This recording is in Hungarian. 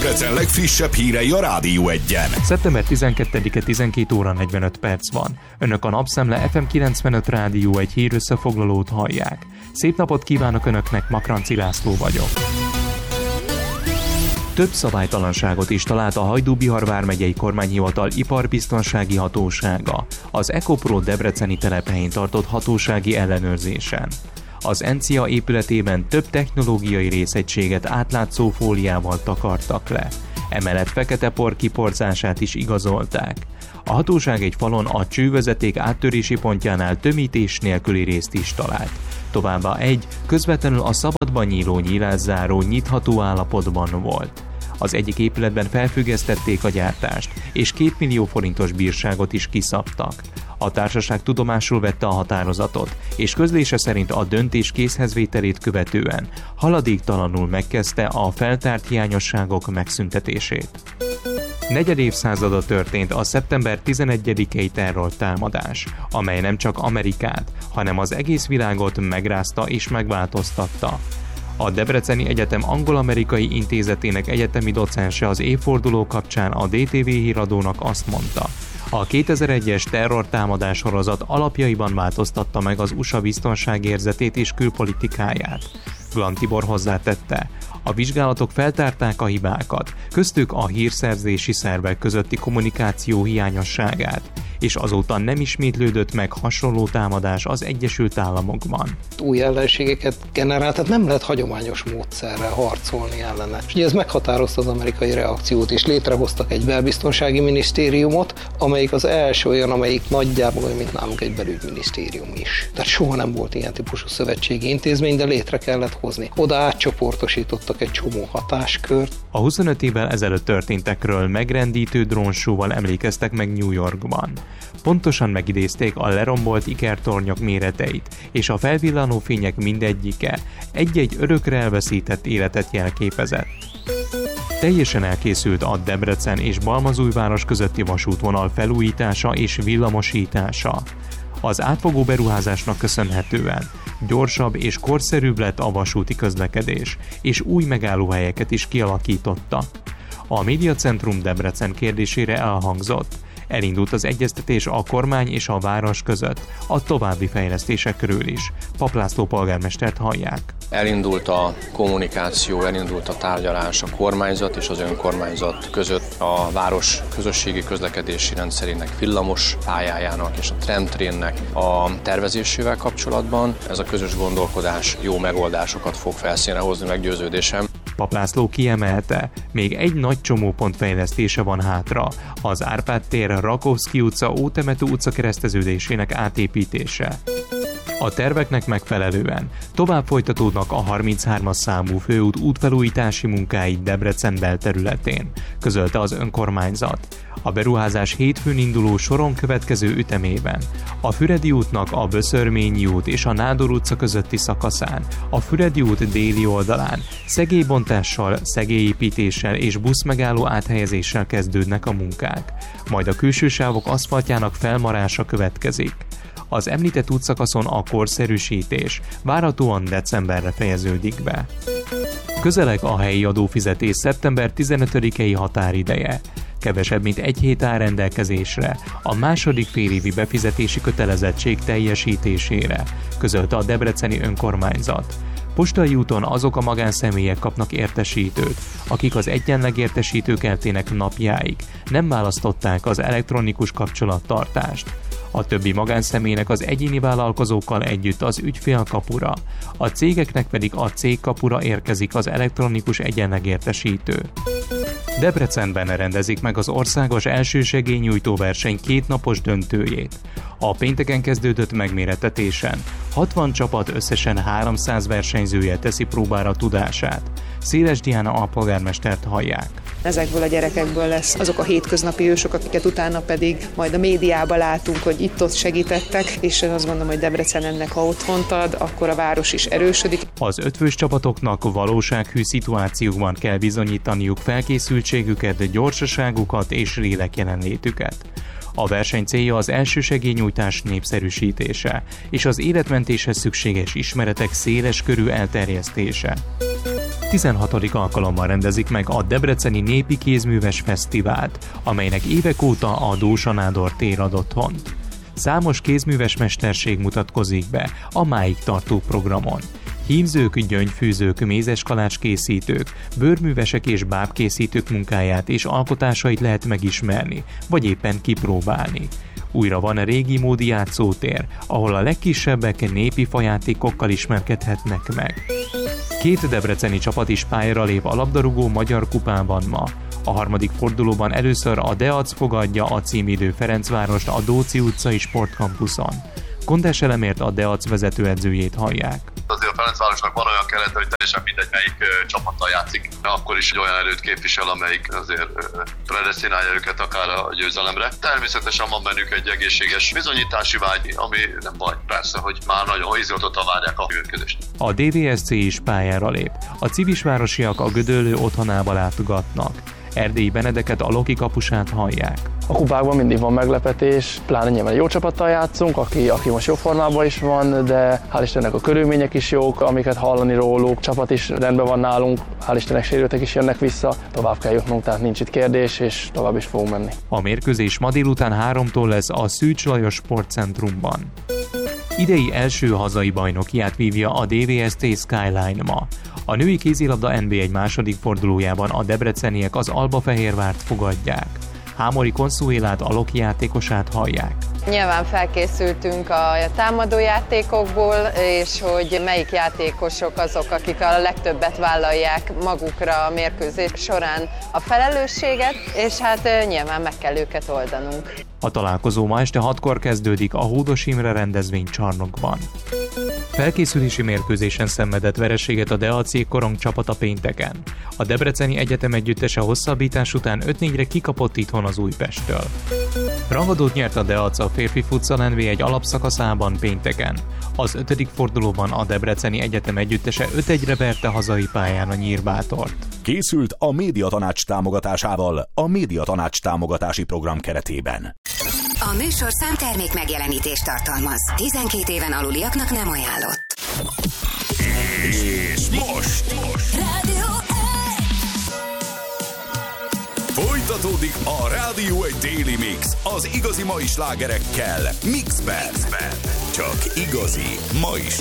Debrecen legfrissebb hírei a Rádió 1-en. Szeptember 12-e 12 óra 45 perc van. Önök a Napszemle FM 95 Rádió 1 hírösszefoglalót hallják. Szép napot kívánok Önöknek, Makranci László vagyok. Több szabálytalanságot is talált a Hajdú-Bihar vármegyei kormányhivatal iparbiztonsági hatósága az Ecopro debreceni telephelyén tartott hatósági ellenőrzésen. Az ENCIA épületében több technológiai részegységet átlátszó fóliával takartak le. Emellett fekete por kiporzását is igazolták. A hatóság egy falon a csővezeték áttörési pontjánál tömítés nélküli részt is talált. Továbbá egy közvetlenül a szabadban nyíló nyílászáró nyitható állapotban volt. Az egyik épületben felfüggesztették a gyártást, és 2 millió forintos bírságot is kiszabtak. A társaság tudomásul vette a határozatot, és közlése szerint a döntés készhezvételét követően haladéktalanul megkezdte a feltárt hiányosságok megszüntetését. Negyedévszázada történt a szeptember 11-i terrortámadás, amely nem csak Amerikát, hanem az egész világot megrázta és megváltoztatta. A Debreceni Egyetem Angol-Amerikai Intézetének egyetemi docense az évforduló kapcsán a DTV híradónak azt mondta: a 2001-es terrortámadás sorozat alapjaiban változtatta meg az USA biztonságérzetét és külpolitikáját. Glan Tibor hozzátette: a vizsgálatok feltárták a hibákat, köztük a hírszerzési szervek közötti kommunikáció hiányosságát, és azóta nem ismétlődött meg hasonló támadás az Egyesült Államokban. Új ellenségeket generált, tehát nem lehet hagyományos módszerrel harcolni ellene. És ugye ez meghatározta az amerikai reakciót, és létrehoztak egy belbiztonsági minisztériumot, amelyik az első olyan, amelyik nagyjából olyan, mint nálunk egy belügyminisztérium is. Tehát soha nem volt ilyen típusú szövetségi intézmény, de létre kellett hozni. Oda átcsoportosítottak egy csomó hatáskört. A 25 évvel ezelőtt történtekről megrendítő drónshow-val emlékeztek meg New Yorkban. Pontosan megidézték a lerombolt ikertornyok méreteit, és a felvillanó fények mindegyike egy-egy örökre elveszített életet jelképezett. Teljesen elkészült a Debrecen és Balmazújváros közötti vasútvonal felújítása és villamosítása. Az átfogó beruházásnak köszönhetően gyorsabb és korszerűbb lett a vasúti közlekedés, és új megállóhelyeket is kialakítottak. A Médiacentrum Debrecen kérdésére elhangzott: elindult az egyeztetés a kormány és a város között a további fejlesztésekről is. Pap László polgármestert hallják. Elindult a kommunikáció, elindult a tárgyalás a kormányzat és az önkormányzat között a város közösségi közlekedési rendszerének villamos pályájának és a tramtrénnek a tervezésével kapcsolatban. Ez a közös gondolkodás jó megoldásokat fog felszínre hozni, meggyőződésem. Pap László kiemelte, még egy nagy csomópont fejlesztése van hátra, az Árpád tér, Rakovszky utca, Ótemető utca kereszteződésének átépítése. A terveknek megfelelően tovább folytatódnak a 33-as számú főút útfelújítási munkái Debrecen belterületén, közölte az önkormányzat. A beruházás hétfőn induló soron következő ütemében a Füredi útnak a Böszörményi út és a Nádor utca közötti szakaszán, a Füredi út déli oldalán szegélybontással, szegélyépítéssel és buszmegálló áthelyezéssel kezdődnek a munkák, majd a külső sávok aszfaltjának felmarása következik. Az említett útszakaszon a korszerűsítés várhatóan decemberre fejeződik be. Közeleg a helyi adófizetés szeptember 15-i határideje. Kevesebb mint egy hét áll rendelkezésre a második félévi befizetési kötelezettség teljesítésére, közölte a debreceni önkormányzat. Postai úton azok a magánszemélyek kapnak értesítőt, akik az egyenleg értesítők eltének napjáig nem választották az elektronikus kapcsolattartást. A többi magánszemélynek az egyéni vállalkozókkal együtt az ügyfélkapura, a cégeknek pedig a cégkapura érkezik az elektronikus egyenlegértesítő. Debrecenben rendezik meg az országos elsősegélynyújtó verseny 2 napos döntőjét. A pénteken kezdődött megmérettetésen 60 csapat összesen 300 versenyzője teszi próbára tudását. Széles Diana alpolgármestert hallják. Ezekből a gyerekekből lesz azok a hétköznapi ősök, akiket utána pedig majd a médiában látunk, hogy itt-ott segítettek, és azt gondolom, hogy Debrecen ennek, ha otthont ad, akkor a város is erősödik. Az ötvös csapatoknak valósághű szituációkban kell bizonyítaniuk felkészültségüket, gyorsaságukat és lélek jelenlétüket. A verseny célja az elsősegélynyújtás népszerűsítése és az életmentéshez szükséges ismeretek széles körű elterjesztése. 16. alkalommal rendezik meg a Debreceni Népi Kézműves Fesztivált, amelynek évek óta a Dósa Nádor tér ad otthont. Számos kézműves mesterség mutatkozik be a máig tartó programon. Hímzők, gyöngyfűzők, mézeskalács készítők, bőrművesek és bábkészítők munkáját és alkotásait lehet megismerni, vagy éppen kipróbálni. Újra van a régi módi játszótér, ahol a legkisebbek népi fajátékokkal ismerkedhetnek meg. 2 debreceni csapat is pályára lép a labdarúgó magyar kupában ma. A harmadik fordulóban először a Deac fogadja a címvédő Ferencvárost a Dóczy utcai sportkampuszon. Kondás Elemért, a Deac vezetőedzőjét hallják. Azért a Ferencvárosnak van olyan kerete, hogy teljesen mindegy, melyik csapattal játszik. Akkor is olyan erőt képvisel, amelyik azért predesztinálja őket akár a győzelemre. Természetesen van bennük egy egészséges bizonyítási vágy, ami nem baj. Persze, hogy már nagyon izgatottan várják a mérkőzést. A DVSC is pályára lép. A civisvárosiak a Gödöllő otthonába látogatnak. Erdélyi Benedeket, a Loki kapusát hallják. A kupákban mindig van meglepetés, pláne nyilván jó csapattal játszunk, aki most jó formában is van, de hál' Istennek a körülmények is jók, amiket hallani róluk, csapat is rendben van nálunk, hál' Istennek sérültek is jönnek vissza, tovább kell jutnunk, tehát nincs itt kérdés, és tovább is fogunk menni. A mérkőzés ma délután 3-tól lesz a Szűcs Lajos Sportcentrumban. Idei első hazai bajnokiát vívja a DVSC Skyline ma. A női kézilabda NB1 második fordulójában a debreceniek az Albafehérvárt fogadják. Hámori Consuélát, a Loki játékosát hallják. Nyilván felkészültünk a támadójátékokból, és hogy melyik játékosok azok, akik a legtöbbet vállalják magukra a mérkőzés során a felelősséget, és hát nyilván meg kell őket oldanunk. A találkozó ma este 6-kor kezdődik a Hódos Imre rendezvénycsarnokban. Felkészülési mérkőzésen szenvedett vereséget a Deac korong csapata pénteken. A Debreceni Egyetem együttese hosszabbítás után 5-4-re kikapott itthon az Újpesttől. Rangadót nyert a Deac a férfi futsal NB1 alapszakaszában pénteken. Az 5. fordulóban a Debreceni Egyetem együttese 5-1-re verte hazai pályán a Nyírbátort. Készült a Médiatanács támogatásával a Médiatanács támogatási program keretében. A műsor számtermék megjelenítést tartalmaz. 12 éven aluliaknak nem ajánlott. És most Rádió 1! folytatódik a Rádió 1 Daily Mix az igazi mai slágerekkel Mixben. Csak igazi mai slágerek.